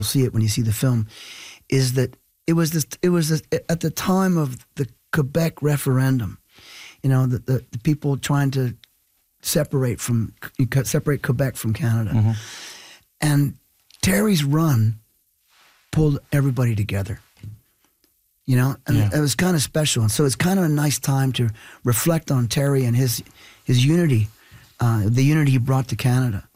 see it when you see the film, is that it was at the time of the Quebec referendum, the people trying to separate Quebec from Canada. Mm-hmm. And Terry's run pulled everybody together, It was kind of special. And so it's kind of a nice time to reflect on Terry and his unity, the unity he brought to Canada.